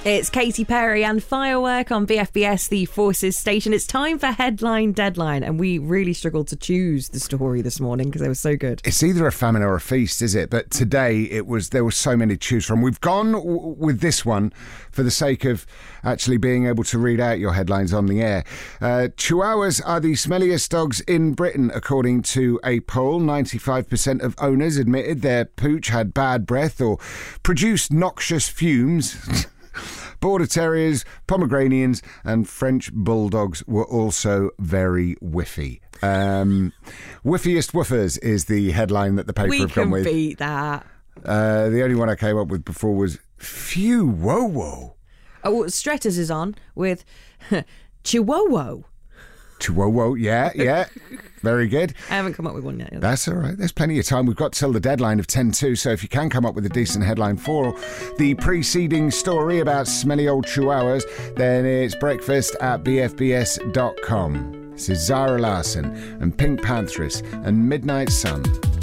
It's Katy Perry and Firework on BFBS, the Forces station. It's time for Headline Deadline, and we really struggled to choose the story this morning because they were so good. It's either a famine or a feast, is it? But today there were so many to choose from. We've gone with this one for the sake of actually being able to read out your headlines on the air. Chihuahuas are the smelliest dogs in Britain, according to a poll. 95% of owners admitted their pooch had bad breath or produced noxious fumes. Border Terriers, Pomeranians and French Bulldogs were also very whiffy. Whiffiest woofers is the headline that the paper have gone with. We can beat that. The only one I came up with before was Phew Whoa Whoa. Oh, Stretters is on with Chihuahua. Chihuahua, yeah. Very good. I haven't come up with one yet. That's all right. There's plenty of time. We've got till the deadline of 10:02, so if you can come up with a decent headline for the preceding story about smelly old chihuahuas, then it's breakfast@bfbs.com. This is Zara Larsson and Pink Panthers and Midnight Sun.